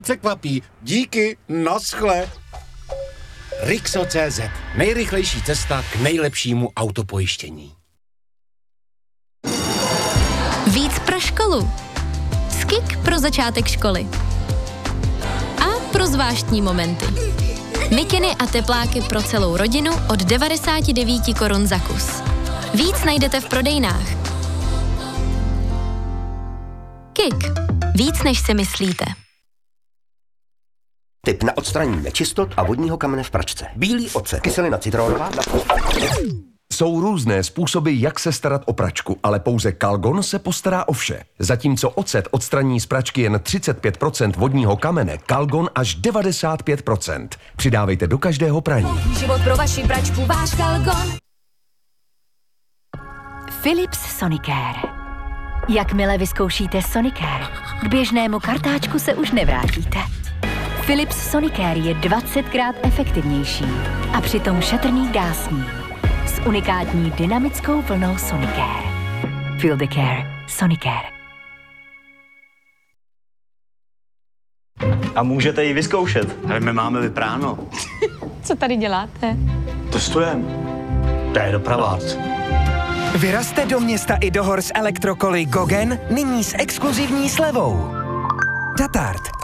překvapí. Díky, naschle. Rixo.cz. Nejrychlejší cesta k nejlepšímu autopojištění. Víc pro školu. Skik pro začátek školy. A pro zvláštní momenty. Mikiny a tepláky pro celou rodinu od 99 korun za kus. Víc najdete v prodejnách. Kik. Víc, než si myslíte. Tip na odstranění nečistot a vodního kamene v pračce. Bílý ocet, kyselina citronová. Jsou různé způsoby, jak se starat o pračku, ale pouze Calgon se postará o vše. Zatímco ocet odstraní z pračky jen 35% vodního kamene, Calgon až 95%. Přidávejte do každého praní. Život pro vaši pračku, váš Calgon. Philips Sonicare. Jakmile vyzkoušíte Sonicare, k běžnému kartáčku se už nevrátíte. Philips Sonicare je 20krát efektivnější a přitom šetrný k dásním. S unikátní dynamickou vlnou Sonicare. Feel the care. Sonicare. A můžete ji vyzkoušet. Ale my máme vypráno. Co tady děláte? Testujeme. To je dopravák. Vyrazte do města i do hor s elektrokoly Gogen nyní s exkluzivní slevou. Tatart.